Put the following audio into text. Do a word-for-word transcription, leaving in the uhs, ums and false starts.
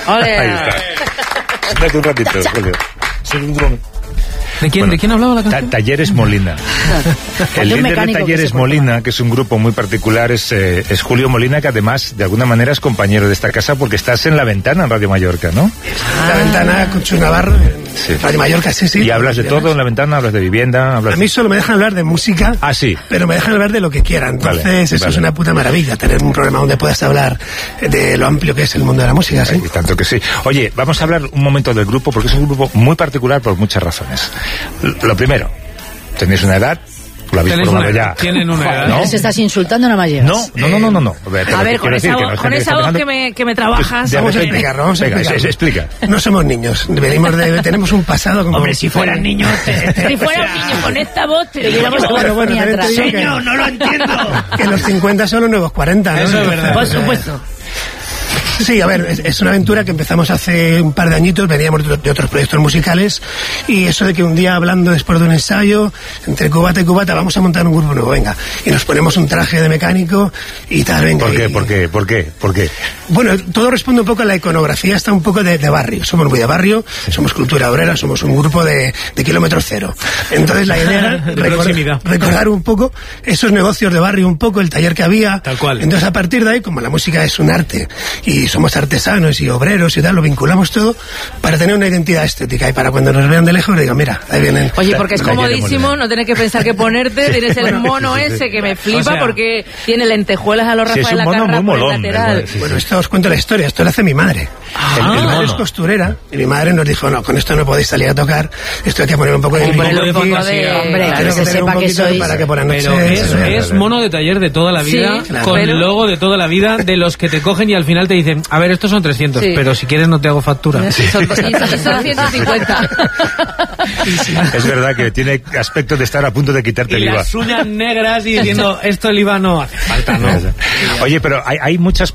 ¡Ole! Ahí está. Date un ratito, Julio. Soy un dron. ¿De quién, Bueno, ¿De quién hablaba la canción? Ta Talleres Molina. El líder de Talleres Molina, que es un grupo muy particular, es, eh, es Julio Molina, que además, de alguna manera, es compañero de esta casa porque estás en La Ventana, en Radio Mallorca, ¿no? Ah. La Ventana con Chus Navarro, en sí. Radio Mallorca, sí, sí. Y hablas de todo en La Ventana, hablas de vivienda, hablas... A mí solo me dejan hablar de música, ah, sí. pero me dejan hablar de lo que quieran. Entonces, vale, eso vale. es una puta maravilla, tener un programa donde puedas hablar de lo amplio que es el mundo de la música, ¿sí? Y tanto que sí. Oye, vamos a hablar un momento del grupo, porque es un grupo muy particular por muchas razones. Lo primero, tenéis una edad, lo habéis formado ya. Tienen una edad. ¿No? ¿Se estás insultando o no más llegas? No, no, no, no, no. no. A ver, a ver con esa voz, con esa voz que me, que me trabajas. Vamos a explicarlo, vamos a explicarlo. Explica. No somos niños, venimos de, tenemos un pasado como... Hombre, si fueran niños... Te, te, si fueran niños con esta voz, te diríamos que bueno, bueno, atrás. Señor, no lo entiendo. Que los cincuenta son los nuevos cuarenta, ¿no? Eso es verdad. Por supuesto. Sí, a ver, es, es una aventura que empezamos hace un par de añitos, veníamos de, de otros proyectos musicales, y eso de que un día hablando después de un ensayo, entre cubata y cubata, vamos a montar un grupo nuevo, venga, y nos ponemos un traje de mecánico y tal, venga. ¿Por qué? Y, ¿Por qué? ¿Por qué? ¿Por qué? Bueno, todo responde un poco a la iconografía, está un poco de, de barrio, somos muy de barrio, somos cultura obrera, somos un grupo de, de kilómetro cero. Entonces la idea era recordar, recordar un poco esos negocios de barrio, un poco el taller que había. Tal cual. Entonces a partir de ahí, como la música es un arte, y somos artesanos y obreros y tal, lo vinculamos todo para tener una identidad estética y para cuando nos vean de lejos digan, mira, ahí vienen. Oye, porque es comodísimo, no tienes que pensar qué ponerte, tienes el mono sí, sí, sí. ese que me flipa, o sea, porque tiene lentejuelas a los sí, Rafael es un mono Lacarra muy por molón, el lateral. sí, sí. Bueno, esto os cuento la historia, esto lo hace mi madre. Ah, el, el el madre es costurera y mi madre nos dijo, no, con esto no podéis salir a tocar, esto hay que poner un poco de... Hombre, un un poco de... Hombre, claro, que se sepa que sois... Para que por la noche... Pero es, eso, es mono de taller de toda la vida, sí, claro. con pero... logo de toda la vida, de los que te cogen y al final te dicen, a ver, estos son trescientos, sí. pero si quieres no te hago factura. Sí. Son, y son ciento cincuenta. Es verdad que tiene aspecto de estar a punto de quitarte y el I V A. las uñas negras y diciendo, esto el I V A no hace falta, ¿no? Oye, pero hay, hay muchas